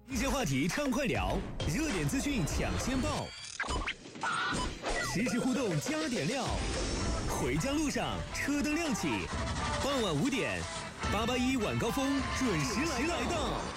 一些话题畅快聊，热点资讯抢先报，实时互动加点料。回家路上车灯亮起，傍晚5点，881晚高峰准时来到。